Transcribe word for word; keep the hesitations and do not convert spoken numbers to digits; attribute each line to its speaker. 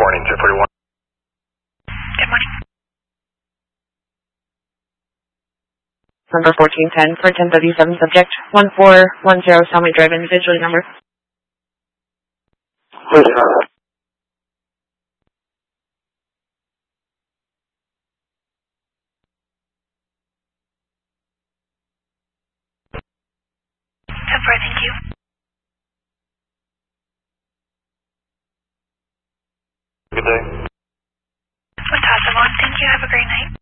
Speaker 1: morning, ten forty-one.
Speaker 2: Good morning.
Speaker 3: Number fourteen ten for ten thirty-seven subject, one four one zero Summit Drive, individually number.
Speaker 1: Please, sir.
Speaker 2: ten four, thank you.
Speaker 1: Good day.
Speaker 2: What's possible? Thank you. Have a great night.